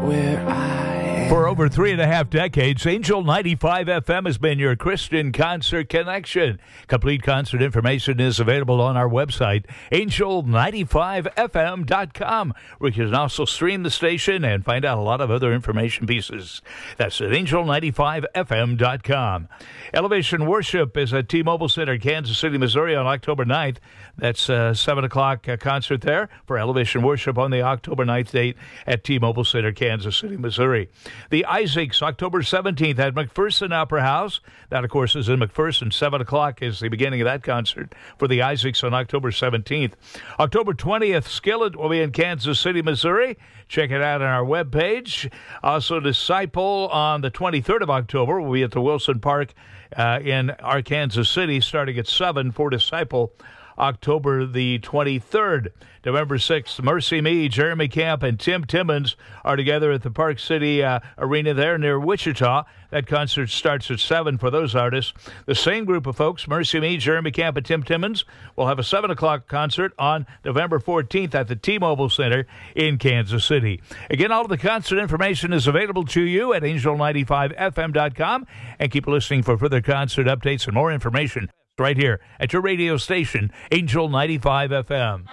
where I am. For over 3.5 decades, Angel 95 FM has been your Christian concert connection. Complete concert information is available on our website, angel95fm.com, where you can also stream the station and find out a lot of other information pieces. That's at angel95fm.com. Elevation Worship is at T-Mobile Center, Kansas City, Missouri on October 9th. That's a 7 o'clock concert there for Elevation Worship on the October 9th date at T-Mobile Center, Kansas City, Missouri. The Isaacs, October 17th at McPherson Opera House. That, of course, is in McPherson. 7 o'clock is the beginning of that concert for the Isaacs on October 17th. October 20th, Skillet will be in Kansas City, Missouri. Check it out on our webpage. Also, Disciple on the 23rd of October will be at the Wilson Park in Kansas City, starting at 7 for Disciple. October the 23rd. November 6th, Mercy Me, Jeremy Camp, and Tim Timmons are together at the Park City Arena there near Wichita. That concert starts at 7 for those artists. The same group of folks, Mercy Me, Jeremy Camp, and Tim Timmons, will have a 7 o'clock concert on November 14th at the T-Mobile Center in Kansas City. Again, all of the concert information is available to you at angel95fm.com, and keep listening for further concert updates and more information right here at your radio station, Angel 95 FM.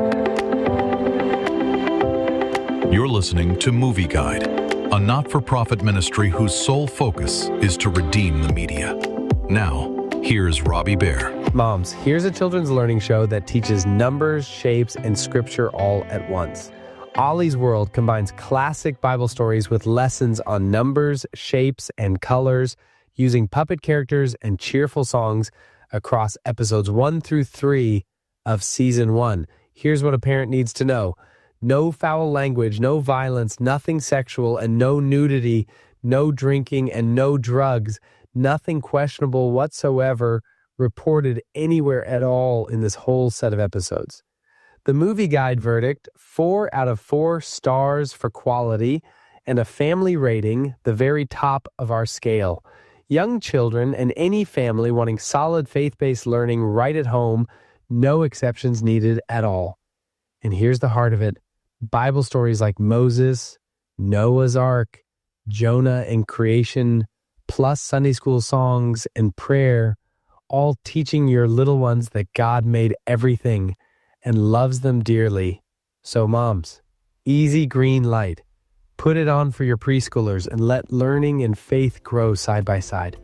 You're listening to Movie Guide, a not-for-profit ministry whose sole focus is to redeem the media. Now, here's Robbie Bear. Moms, here's a children's learning show that teaches numbers, shapes, and scripture all at once. Ollie's World combines classic Bible stories with lessons on numbers, shapes, and colors, using puppet characters and cheerful songs across episodes 1 through 3 of Season 1. Here's what a parent needs to know. No foul language, no violence, nothing sexual, and no nudity, no drinking, and no drugs. Nothing questionable whatsoever reported anywhere at all in this whole set of episodes. The Movie Guide verdict, 4 out of 4 stars for quality, and a family rating, the very top of our scale. Young children and any family wanting solid faith-based learning right at home, no exceptions needed at all. And here's the heart of it. Bible stories like Moses, Noah's Ark, Jonah and creation, plus Sunday school songs and prayer, all teaching your little ones that God made everything and loves them dearly. So moms, easy green light. Put it on for your preschoolers and let learning and faith grow side by side.